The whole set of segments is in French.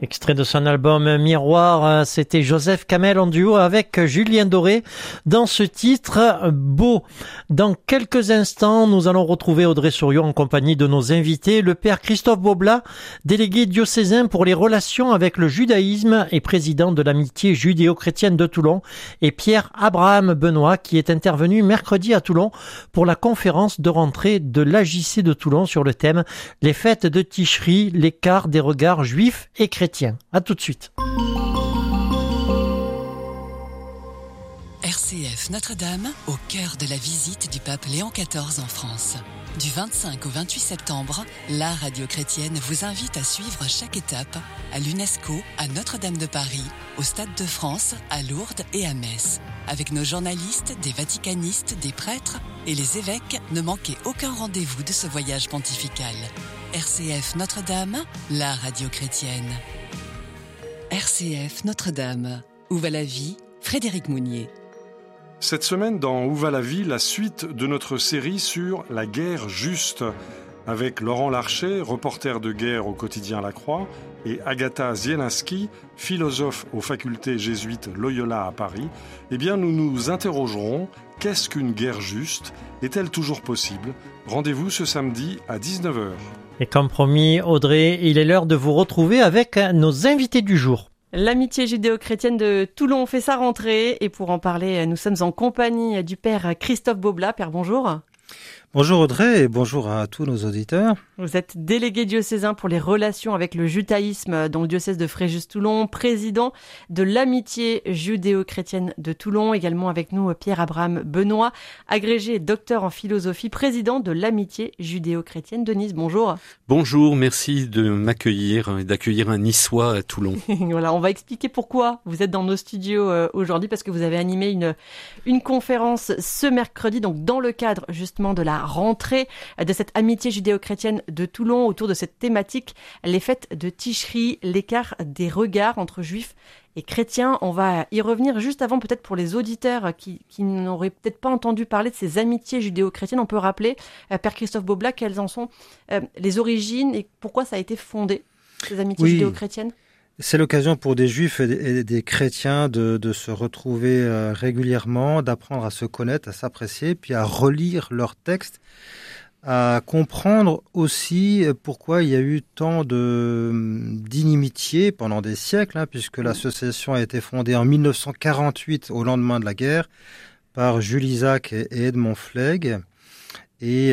Extrait de son album Miroir, c'était Joseph Kamel en duo avec Julien Doré dans ce titre Beau. Dans quelques instants, nous allons retrouver Audrey Souriau en compagnie de nos invités, le père Christophe Boblat, délégué diocésain pour les relations avec le judaïsme et président de l'amitié judéo-chrétienne de Toulon, et Pierre Abraham Benoît qui est intervenu mercredi à Toulon pour la conférence de rentrée de l'AJC de Toulon sur le thème Les fêtes de Ticherie, l'écart des regards juifs et chrétiens. À tout de suite. RCF Notre-Dame, au cœur de la visite du pape Léon XIV en France. Du 25 au 28 septembre, la radio chrétienne vous invite à suivre chaque étape à l'UNESCO, à Notre-Dame de Paris, au Stade de France, à Lourdes et à Metz. Avec nos journalistes, des vaticanistes, des prêtres et les évêques, ne manquez aucun rendez-vous de ce voyage pontifical. RCF Notre-Dame, la radio chrétienne. RCF Notre-Dame. Où va la vie? Frédéric Mounier. Cette semaine, dans Où va la vie, la suite de notre série sur la guerre juste, avec Laurent Larcher, reporter de guerre au quotidien La Croix, et Agatha Zielinski, philosophe aux facultés jésuites Loyola à Paris. Eh bien, nous nous interrogerons, qu'est-ce qu'une guerre juste? Est-elle toujours possible? Rendez-vous ce samedi à 19h. Et comme promis, Audrey, il est l'heure de vous retrouver avec nos invités du jour. L'amitié judéo-chrétienne de Toulon fait sa rentrée et pour en parler, nous sommes en compagnie du père Christophe Boblat. Père, bonjour. Bonjour Audrey et bonjour à tous nos auditeurs. Vous êtes délégué diocésain pour les relations avec le judaïsme dans le diocèse de Fréjus-Toulon, président de l'amitié judéo-chrétienne de Toulon. Également avec nous Pierre Abraham Benoît, agrégé docteur en philosophie, président de l'amitié judéo-chrétienne de Nice. Bonjour. Bonjour, merci de m'accueillir et d'accueillir un Niçois à Toulon. Voilà, on va expliquer pourquoi vous êtes dans nos studios aujourd'hui, parce que vous avez animé une conférence ce mercredi, donc dans le cadre justement de la rentrée de cette amitié judéo-chrétienne de Toulon autour de cette thématique, les fêtes de Ticherie, l'écart des regards entre juifs et chrétiens. On va y revenir juste avant, peut-être pour les auditeurs qui n'auraient peut-être pas entendu parler de ces amitiés judéo-chrétiennes. On peut rappeler, Père Christophe Boblat, quelles en sont les origines et pourquoi ça a été fondé, ces amitiés judéo-chrétiennes? C'est l'occasion pour des juifs et des chrétiens de se retrouver régulièrement, d'apprendre à se connaître, à s'apprécier, puis à relire leurs textes, à comprendre aussi pourquoi il y a eu tant d'inimitié pendant des siècles, puisque l'association a été fondée en 1948, au lendemain de la guerre, par Jules Isaac et Edmond Flegg. Et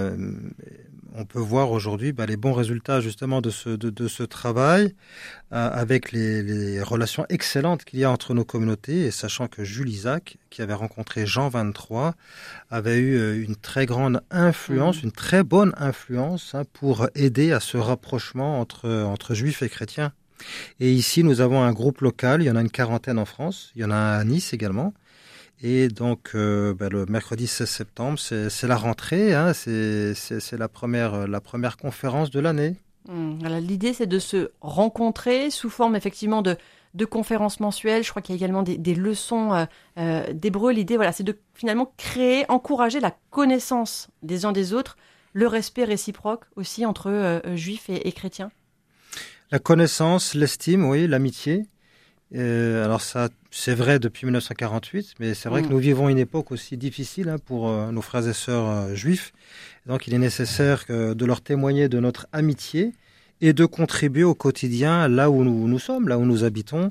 on peut voir aujourd'hui les bons résultats justement de ce travail avec les relations excellentes qu'il y a entre nos communautés, et sachant que Jules Isaac, qui avait rencontré Jean 23, avait eu une très grande influence, une très bonne influence pour aider à ce rapprochement entre juifs et chrétiens. Et ici, nous avons un groupe local, il y en a une quarantaine en France, il y en a un à Nice également. Et donc, le mercredi 16 septembre, c'est la rentrée, c'est la première conférence de l'année. Alors, l'idée, c'est de se rencontrer sous forme effectivement de conférences mensuelles. Je crois qu'il y a également des leçons d'hébreu. L'idée, c'est de finalement encourager la connaissance des uns des autres, le respect réciproque aussi entre juifs et chrétiens. La connaissance, l'estime, oui, l'amitié. Alors ça, c'est vrai depuis 1948, mais c'est vrai que nous vivons une époque aussi difficile pour nos frères et sœurs juifs. Donc il est nécessaire de leur témoigner de notre amitié et de contribuer au quotidien là où nous sommes, là où nous habitons,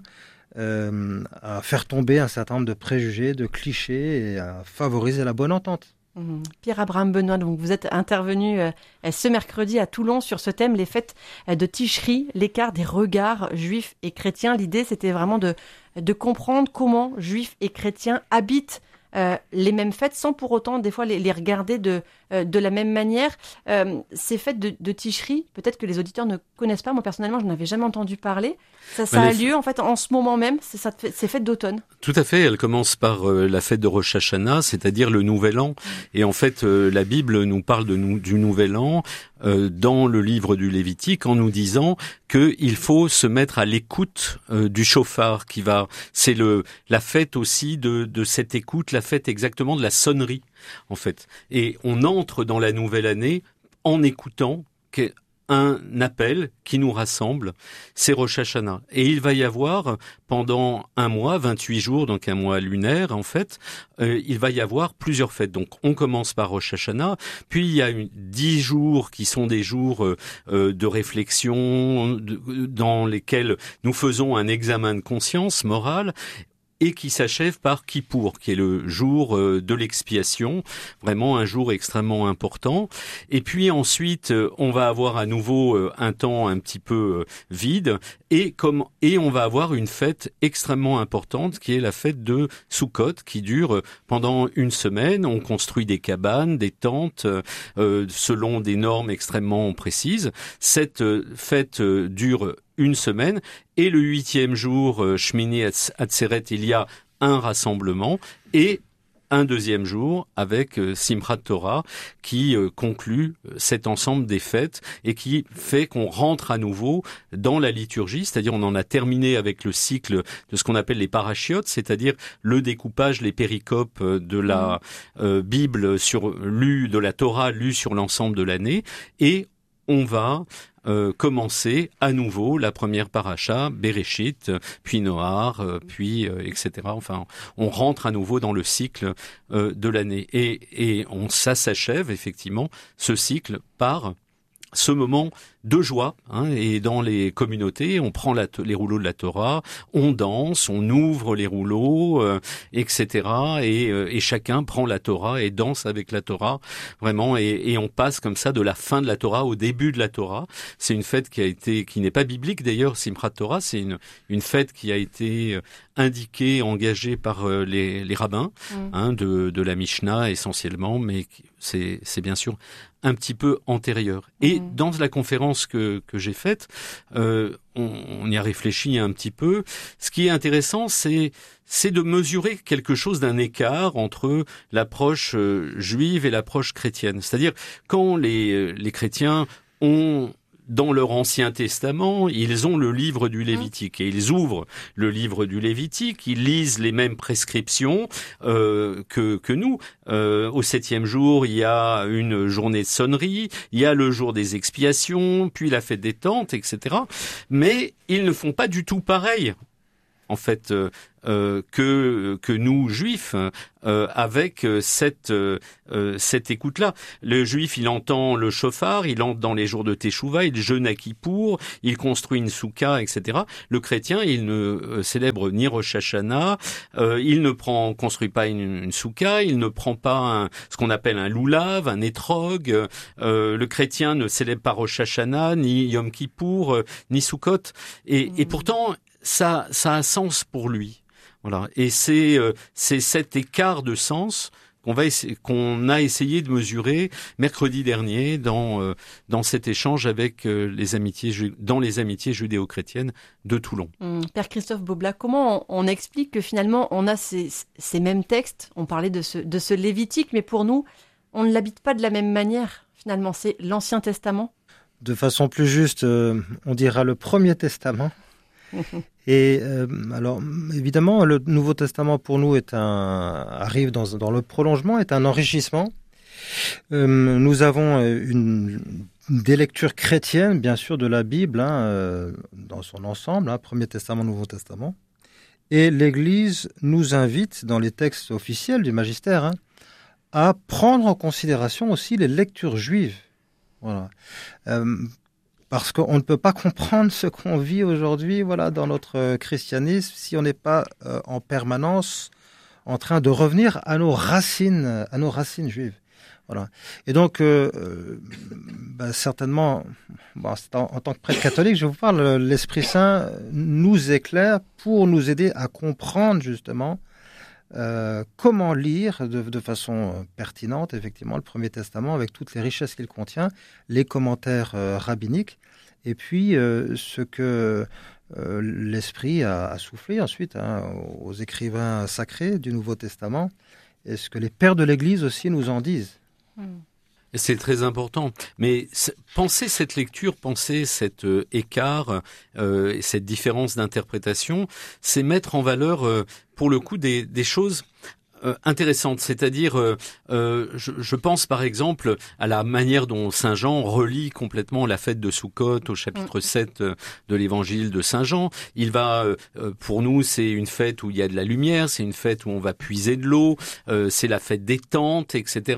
à faire tomber un certain nombre de préjugés, de clichés et à favoriser la bonne entente. Pierre Abraham Benoît, donc vous êtes intervenu ce mercredi à Toulon sur ce thème, les fêtes de Ticherie, l'écart des regards juifs et chrétiens. L'idée, c'était vraiment de comprendre comment juifs et chrétiens habitent les mêmes fêtes sans pour autant des fois les regarder de la même manière. Ces fêtes de Ticherie, peut-être que les auditeurs ne connaissent pas. Moi personnellement, je n'avais jamais entendu parler. Ça a lieu en fait en ce moment même, ces fêtes d'automne. Tout à fait, elle commence par la fête de Rosh Hashanah, c'est-à-dire le Nouvel An. Et en fait, la Bible nous parle du Nouvel An dans le livre du Lévitique en nous disant qu'il faut se mettre à l'écoute du chauffard qui va... C'est la fête aussi de cette écoute, la fête exactement de la sonnerie, en fait. Et on entre dans la nouvelle année en écoutant un appel qui nous rassemble, c'est Rosh Hashanah. Et il va y avoir, pendant un mois, 28 jours, donc un mois lunaire en fait, il va y avoir plusieurs fêtes. Donc on commence par Rosh Hashanah, puis il y a 10 jours qui sont des jours de réflexion, dans lesquels nous faisons un examen de conscience morale, et qui s'achève par Kippour, qui est le jour de l'expiation, vraiment un jour extrêmement important. Et puis ensuite, on va avoir à nouveau un temps un petit peu vide, et on va avoir une fête extrêmement importante, qui est la fête de Sukkot, qui dure pendant une semaine. On construit des cabanes, des tentes, selon des normes extrêmement précises. Cette fête dure une semaine, et le 8e jour, Shmini Atzeret, il y a un rassemblement, et un deuxième jour avec Simchat Torah qui conclut cet ensemble des fêtes et qui fait qu'on rentre à nouveau dans la liturgie, c'est-à-dire on en a terminé avec le cycle de ce qu'on appelle les parachiotes, c'est-à-dire le découpage, les péricopes de la Bible de la Torah lue sur l'ensemble de l'année, et on va commencer à nouveau la première paracha, Bereshit, puis Noach, puis etc. Enfin, on rentre à nouveau dans le cycle de l'année, et ça s'achève effectivement ce cycle par ce moment de joie, et dans les communautés, on prend les rouleaux de la Torah, on danse, on ouvre les rouleaux, etc. Et chacun prend la Torah et danse avec la Torah, vraiment, et on passe comme ça de la fin de la Torah au début de la Torah. C'est une fête qui n'est pas biblique d'ailleurs, Simchat Torah, c'est une fête qui a été indiquée, engagée par les rabbins, de la Mishnah essentiellement, mais c'est bien sûr un petit peu antérieur. Et dans la conférence que j'ai faite, on y a réfléchi un petit peu. Ce qui est intéressant, c'est de mesurer quelque chose d'un écart entre l'approche juive et l'approche chrétienne. C'est-à-dire, quand les chrétiens ont dans leur Ancien Testament, ils ont le livre du Lévitique, et ils ouvrent le livre du Lévitique, ils lisent les mêmes prescriptions que nous. Au 7e jour, il y a une journée de sonnerie, il y a le jour des expiations, puis la fête des tentes, etc. Mais ils ne font pas du tout pareil, en fait, que nous juifs, avec cette écoute-là. Le juif, il entend le shofar, il entre dans les jours de Teshuvah, il jeûne à Kippour, il construit une soukha, etc. Le chrétien, il ne célèbre ni Rosh Hashanah, il ne construit pas une soukha, il ne prend pas ce qu'on appelle un loulav, un étrog. Le chrétien ne célèbre pas Rosh Hashanah, ni Yom Kippour, ni Sukkot. Et pourtant, ça a sens pour lui. Voilà. Et c'est cet écart de sens qu'on a essayé de mesurer mercredi dernier dans cet échange avec les amitiés judéo-chrétiennes de Toulon. Père Christophe Bobla, comment on explique que finalement on a ces mêmes textes? On parlait de ce Lévitique, mais pour nous, on ne l'habite pas de la même manière. Finalement, c'est l'Ancien Testament. De façon plus juste, on dira le Premier Testament. Et alors évidemment, le Nouveau Testament pour nous arrive dans le prolongement, est un enrichissement. Nous avons des lectures chrétiennes, bien sûr, de la Bible, dans son ensemble, Premier Testament, Nouveau Testament. Et l'Église nous invite, dans les textes officiels du magistère, à prendre en considération aussi les lectures juives. Voilà. Parce qu'on ne peut pas comprendre ce qu'on vit aujourd'hui, dans notre christianisme, si on n'est pas en permanence en train de revenir à nos racines juives. Voilà. Et donc, certainement, en tant que prêtre catholique, je vous parle, l'Esprit Saint nous éclaire pour nous aider à comprendre justement comment lire de façon pertinente, effectivement, le Premier Testament avec toutes les richesses qu'il contient, les commentaires rabbiniques, et puis ce que l'Esprit a soufflé ensuite aux écrivains sacrés du Nouveau Testament, et ce que les pères de l'Église aussi nous en disent. C'est très important. Mais penser cette lecture, penser cet écart, cette différence d'interprétation, c'est mettre en valeur, pour le coup, des choses intéressante, c'est-à-dire je pense par exemple à la manière dont Saint Jean relie complètement la fête de Soukhot au chapitre 7 de l'évangile de Saint Jean. Il va, pour nous, c'est une fête où il y a de la lumière, c'est une fête où on va puiser de l'eau, c'est la fête des tentes, etc.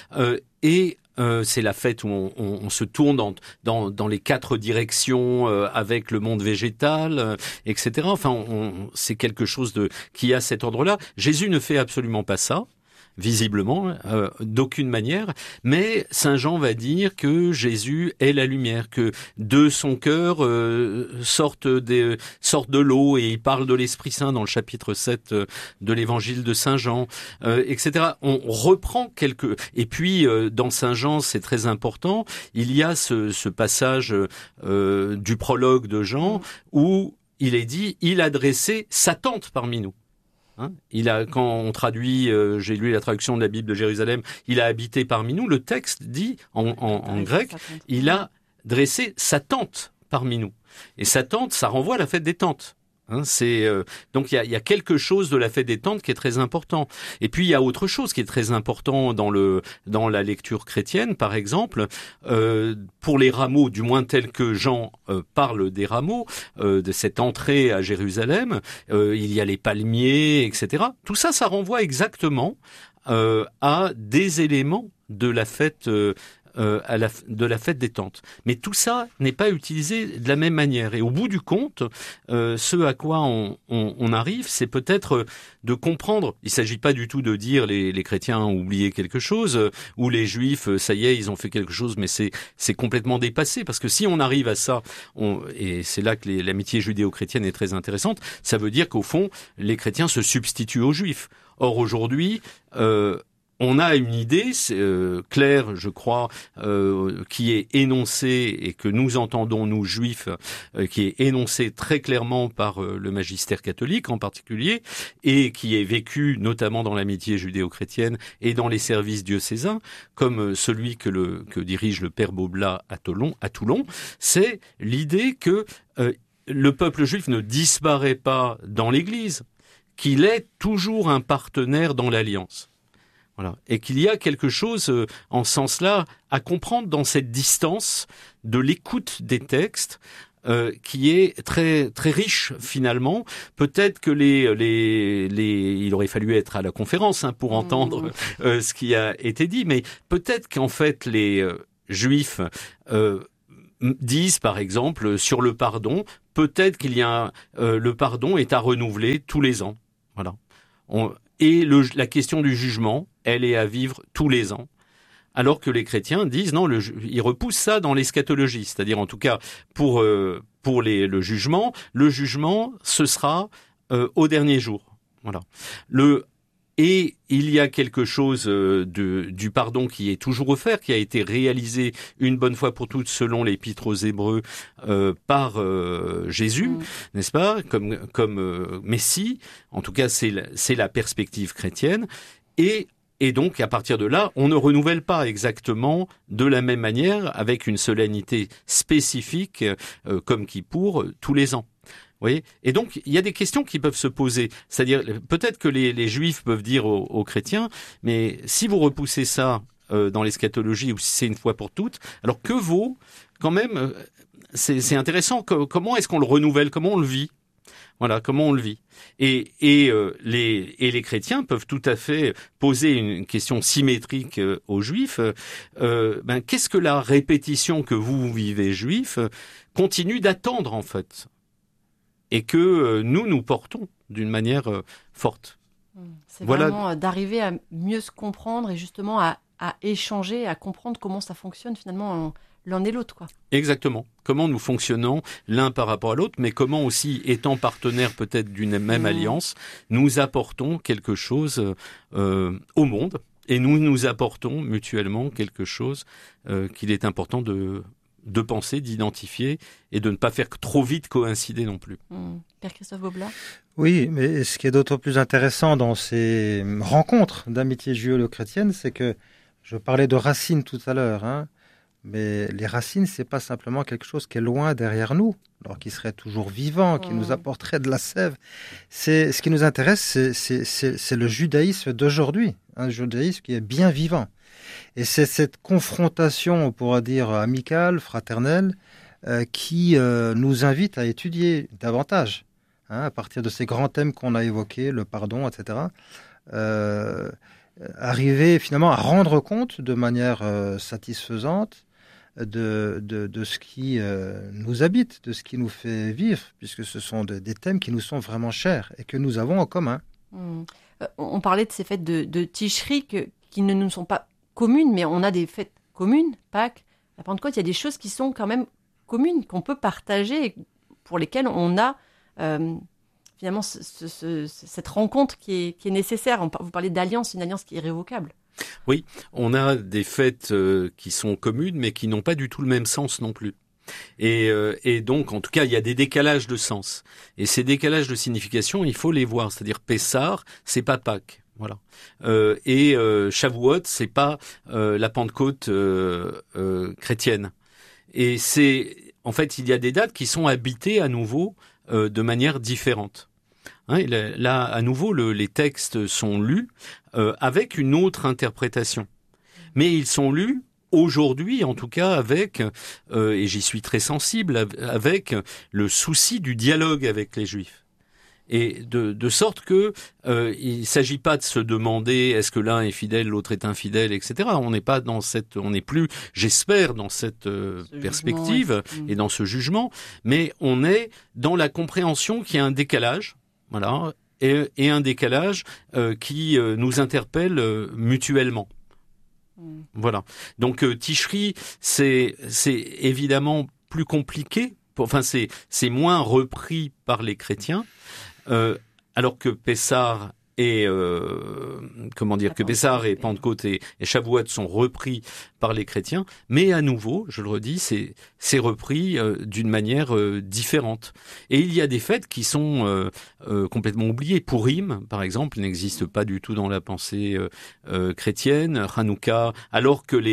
C'est la fête où on se tourne dans les 4 directions avec le monde végétal, etc. Enfin, c'est quelque chose qui a cet ordre-là. Jésus ne fait absolument pas ça, visiblement, d'aucune manière, mais Saint Jean va dire que Jésus est la lumière, que de son cœur sortent de l'eau, et il parle de l'Esprit Saint dans le chapitre 7 de l'évangile de Saint Jean, etc. On reprend et puis dans Saint Jean, c'est très important, il y a ce passage du prologue de Jean où il est dit, il a dressé sa tente parmi nous. Quand on traduit, j'ai lu la traduction de la Bible de Jérusalem, il a habité parmi nous. Le texte dit en grec, il a dressé sa tente parmi nous. Et sa tente, ça renvoie à la fête des tentes. Donc il y a quelque chose de la fête des tentes qui est très important. Et puis il y a autre chose qui est très important dans la lecture chrétienne, par exemple, pour les rameaux, du moins tel que Jean parle des rameaux, de cette entrée à Jérusalem, il y a les palmiers, etc. Tout ça, ça renvoie exactement à des éléments de la fête de la fête des tentes. Mais tout ça n'est pas utilisé de la même manière. Et au bout du compte, ce à quoi on arrive, c'est peut-être de comprendre. Il ne s'agit pas du tout de dire les chrétiens ont oublié quelque chose, ou les juifs, ça y est, ils ont fait quelque chose, mais c'est complètement dépassé. Parce que si on arrive à ça, et c'est là que l'amitié judéo-chrétienne est très intéressante, ça veut dire qu'au fond, les chrétiens se substituent aux juifs. Or, aujourd'hui, on a une idée claire, je crois, qui est énoncée et que nous entendons, nous juifs, qui est énoncée très clairement par le magistère catholique en particulier, et qui est vécue notamment dans l'amitié judéo-chrétienne et dans les services diocésains, comme celui que dirige le père Baublat à Toulon, c'est l'idée que le peuple juif ne disparaît pas dans l'Église, qu'il est toujours un partenaire dans l'Alliance. Voilà. Et qu'il y a quelque chose en ce sens-là à comprendre dans cette distance de l'écoute des textes qui est très très riche finalement. Peut-être que il aurait fallu être à la conférence pour entendre ce qui a été dit, mais peut-être qu'en fait les juifs disent par exemple sur le pardon, peut-être qu'il y a le pardon est à renouveler tous les ans. Voilà. Et la question du jugement, elle est à vivre tous les ans. Alors que les chrétiens disent non, ils repoussent ça dans l'eschatologie, c'est-à-dire en tout cas pour le jugement ce sera au dernier jour. Voilà. Et il y a quelque chose du pardon qui est toujours offert, qui a été réalisé une bonne fois pour toutes selon l'Épître aux Hébreux par Jésus, n'est-ce pas, comme Messie. En tout cas, c'est la perspective chrétienne. Et donc, à partir de là, on ne renouvelle pas exactement de la même manière, avec une solennité spécifique, comme Kippour, tous les ans. Vous voyez ? Et donc, il y a des questions qui peuvent se poser. C'est-à-dire, peut-être que les juifs peuvent dire aux chrétiens, mais si vous repoussez ça dans l'eschatologie, ou si c'est une fois pour toutes, alors que vaut, quand même, c'est intéressant, comment est-ce qu'on le renouvelle, comment on le vit ? Voilà, comment on le vit. Et les chrétiens peuvent tout à fait poser une question symétrique aux juifs. Qu'est-ce que la répétition que vous vivez, juifs, continue d'attendre, en fait ? Et que nous portons d'une manière forte. C'est vraiment d'arriver à mieux se comprendre et justement à échanger, à comprendre comment ça fonctionne finalement l'un et l'autre, quoi. Exactement. Comment nous fonctionnons l'un par rapport à l'autre, mais comment aussi, étant partenaires peut-être d'une même alliance, nous apportons quelque chose au monde et nous apportons mutuellement quelque chose qu'il est important de penser, d'identifier et de ne pas faire trop vite coïncider non plus. Père Christophe Baublat ? Oui, mais ce qui est d'autant plus intéressant dans ces rencontres d'amitié judéo-chrétienne, c'est que je parlais de racines tout à l'heure. Mais les racines, c'est pas simplement quelque chose qui est loin derrière nous, alors qui serait toujours vivant, qui nous apporterait de la sève. Ce qui nous intéresse, c'est le judaïsme d'aujourd'hui, un judaïsme qui est bien vivant. Et c'est cette confrontation, on pourra dire amicale, fraternelle, qui nous invite à étudier davantage, à partir de ces grands thèmes qu'on a évoqués, le pardon, etc. Arriver finalement à rendre compte de manière satisfaisante de ce qui nous habite, de ce qui nous fait vivre, puisque ce sont des thèmes qui nous sont vraiment chers et que nous avons en commun. On parlait de ces fêtes de Tishri qui ne nous sont pas communes, mais on a des fêtes communes, Pâques, la Pentecôte, il y a des choses qui sont quand même communes, qu'on peut partager, et pour lesquelles on a finalement cette rencontre qui est nécessaire. Vous parlez d'alliance, une alliance qui est irrévocable. Oui, on a des fêtes qui sont communes, mais qui n'ont pas du tout le même sens non plus. Et donc, en tout cas, il y a des décalages de sens. Et ces décalages de signification, il faut les voir. C'est-à-dire, Pessah, c'est pas Pâques. Voilà. Et Shavuot, c'est pas la Pentecôte chrétienne. Et en fait, il y a des dates qui sont habitées à nouveau de manière différente. Et là, à nouveau, les textes sont lus avec une autre interprétation. Mais ils sont lus aujourd'hui, en tout cas, avec, et j'y suis très sensible, avec le souci du dialogue avec les Juifs. Et de sorte que il s'agit pas de se demander est-ce que l'un est fidèle, l'autre est infidèle, etc. On n'est plus, j'espère, dans cette perspective et dans ce jugement, mais on est dans la compréhension qu'il y a un décalage, voilà, et un décalage qui nous interpelle mutuellement. Voilà. Donc Tishri, c'est évidemment plus compliqué. Enfin, c'est moins repris par les chrétiens. Alors que Pessah et Pessah et Pentecôte et Shavuot sont repris par les chrétiens, mais à nouveau, je le redis, c'est repris d'une manière différente. Et il y a des fêtes qui sont complètement oubliées. Purim, par exemple, n'existe pas du tout dans la pensée chrétienne. Hanouka, alors que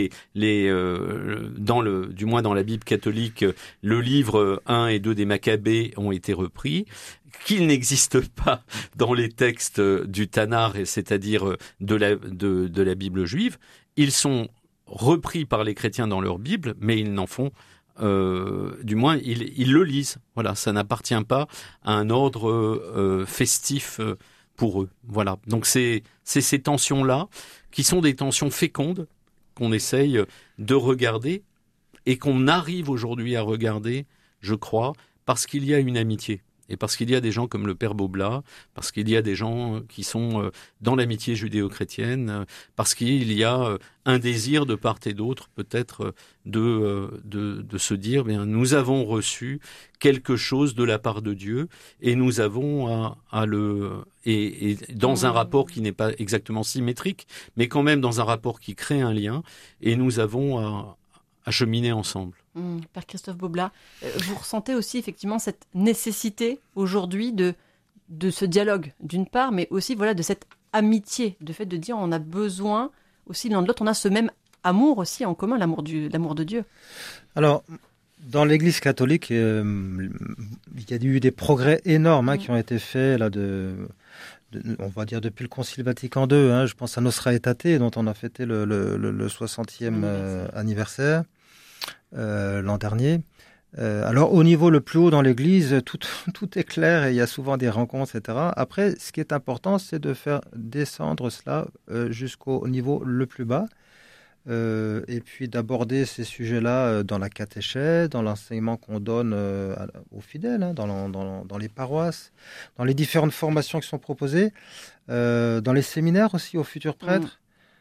du moins dans la Bible catholique, le livre 1 et 2 des Maccabées ont été repris, qu'il n'existe pas dans les textes du Tanakh, c'est-à-dire de la Bible juive. Ils sont repris par les chrétiens dans leur Bible, mais ils n'en font, du moins, ils le lisent. Voilà, ça n'appartient pas à un ordre festif pour eux. Voilà, donc c'est ces tensions-là qui sont des tensions fécondes qu'on essaye de regarder et qu'on arrive aujourd'hui à regarder, je crois, parce qu'il y a une amitié. Et parce qu'il y a des gens comme le Père Bobla, parce qu'il y a des gens qui sont dans l'amitié judéo-chrétienne, parce qu'il y a un désir de part et d'autre peut-être de se dire, bien, nous avons reçu quelque chose de la part de Dieu et nous avons et dans un rapport qui n'est pas exactement symétrique, mais quand même dans un rapport qui crée un lien, et nous avons à cheminer ensemble. Père Christophe Bobla, vous ressentez aussi effectivement cette nécessité aujourd'hui de ce dialogue d'une part, mais aussi voilà de cette amitié, de fait de dire on a besoin aussi l'un de l'autre, on a ce même amour aussi en commun, l'amour de Dieu. Alors, dans l'Église catholique, il y a eu des progrès énormes qui ont été faits là on va dire depuis le Concile Vatican II. Je pense à Nostra Aetate, dont on a fêté le 60e anniversaire l'an dernier. Alors au niveau le plus haut dans l'Église, tout est clair et il y a souvent des rencontres, etc. Après, ce qui est important, c'est de faire descendre cela jusqu'au niveau le plus bas. Et puis d'aborder ces sujets-là dans la catéchèse, dans l'enseignement qu'on donne aux fidèles, dans les paroisses, dans les différentes formations qui sont proposées, dans les séminaires aussi aux futurs prêtres.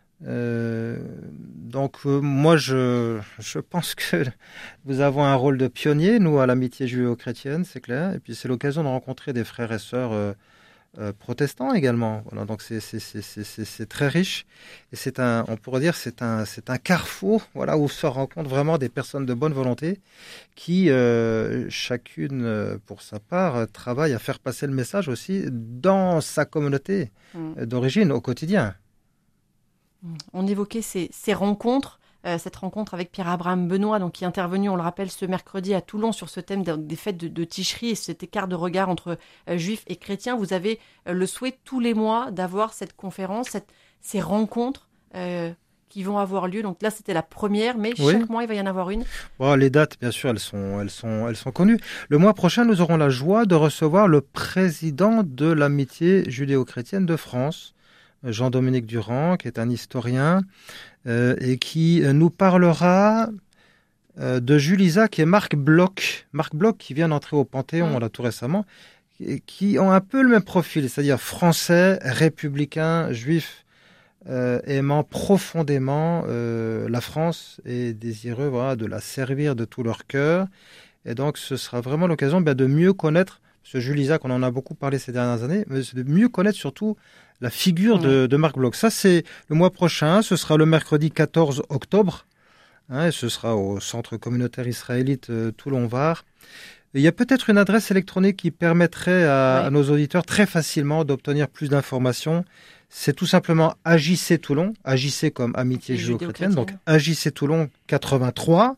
Donc moi je pense que nous avons un rôle de pionnier, nous, à l'amitié judéo-chrétienne, c'est clair, et puis c'est l'occasion de rencontrer des frères et sœurs protestants également. Voilà, donc c'est très riche, et on pourrait dire c'est un carrefour, voilà, où se rencontrent vraiment des personnes de bonne volonté qui chacune pour sa part travaille à faire passer le message aussi dans sa communauté d'origine au quotidien. On évoquait ces rencontres cette rencontre avec Pierre-Abraham Benoît, donc qui est intervenu, on le rappelle, ce mercredi à Toulon sur ce thème des fêtes de Ticherie et cet écart de regard entre juifs et chrétiens. Vous avez le souhait tous les mois d'avoir cette conférence, ces rencontres qui vont avoir lieu. Donc là, c'était la première, mais chaque mois, il va y en avoir une. Bon, les dates, bien sûr, elles sont connues. Le mois prochain, nous aurons la joie de recevoir le président de l'Amitié judéo-chrétienne de France, Jean-Dominique Durand, qui est un historien et qui nous parlera de Jules Isaac et Marc Bloch. Marc Bloch, qui vient d'entrer au Panthéon, là, tout récemment, qui ont un peu le même profil, c'est-à-dire français, républicain, juif, aimant profondément la France et désireux de la servir de tout leur cœur. Et donc, ce sera vraiment l'occasion de mieux connaître ce Jules Isaac, on en a beaucoup parlé ces dernières années, mais de mieux connaître surtout la figure de Marc Bloch. Ça, c'est le mois prochain, ce sera le mercredi 14 octobre, et ce sera au Centre communautaire israélite Toulon-Var. Il y a peut-être une adresse électronique qui permettrait à nos auditeurs très facilement d'obtenir plus d'informations. C'est tout simplement AJC Toulon, AJC comme Amitié judéo-chrétienne, donc AJC Toulon 83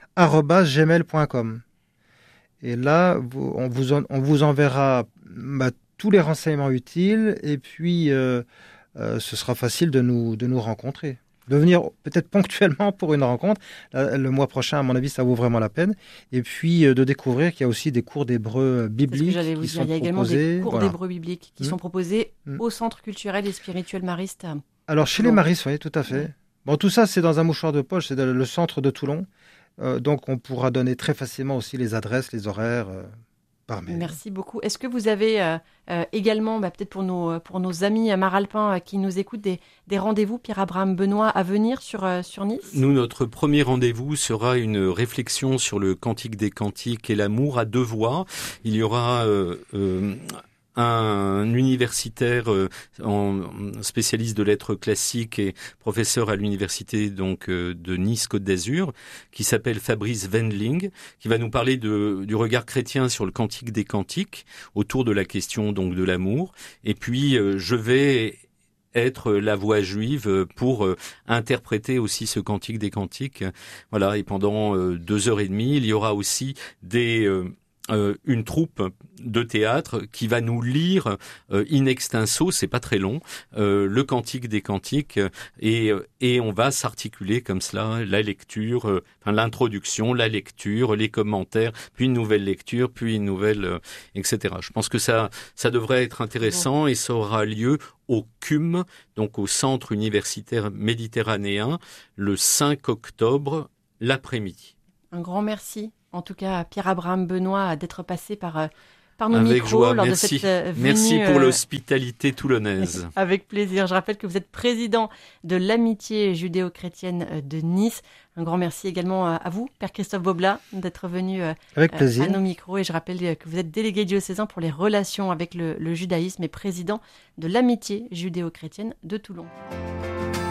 @gmail.com. Et là, on vous enverra tous les renseignements utiles et puis ce sera facile de nous rencontrer. De venir peut-être ponctuellement pour une rencontre. Le mois prochain, à mon avis, ça vaut vraiment la peine. Et puis de découvrir qu'il y a aussi des cours d'hébreu biblique qui sont proposés. Il y a également des cours d'hébreu biblique qui sont proposés au Centre culturel et spirituel Mariste. Alors chez les Maristes, oui, tout à fait. Bon, tout ça, c'est dans un mouchoir de poche, c'est le centre de Toulon. Donc on pourra donner très facilement aussi les adresses, les horaires par mail. Merci beaucoup. Est-ce que vous avez également, peut-être pour nos amis maralpins qui nous écoutent, des rendez-vous, Pierre-Abraham Benoît, à venir sur Nice ? Nous, notre premier rendez-vous sera une réflexion sur le Cantique des Cantiques et l'amour à deux voix. Il y aura un universitaire spécialiste de lettres classiques et professeur à l'université de Nice Côte d'Azur, qui s'appelle Fabrice Wendling, qui va nous parler du regard chrétien sur le Cantique des Cantiques autour de la question donc de l'amour. Et puis je vais être la voix juive pour interpréter aussi ce Cantique des Cantiques. Voilà, et pendant 2h30, il y aura aussi une troupe de théâtre qui va nous lire in extenso, c'est pas très long, le Cantique des Cantiques et on va s'articuler comme cela, la lecture, l'introduction, la lecture, les commentaires, puis une nouvelle lecture, puis une nouvelle, etc. Je pense que ça devrait être intéressant et ça aura lieu au CUM, donc au Centre universitaire méditerranéen, le 5 octobre, l'après-midi. Un grand merci. En tout cas, Pierre-Abraham Benoît, d'être passé par nos avec micros joie, lors merci. de cette venue. Merci pour l'hospitalité toulonnaise. Avec plaisir. Je rappelle que vous êtes président de l'Amitié judéo-chrétienne de Nice. Un grand merci également à vous, Père Christophe Bobla, d'être venu avec plaisir. À nos micros. Et je rappelle que vous êtes délégué diocésain pour les relations avec le judaïsme et président de l'Amitié judéo-chrétienne de Toulon.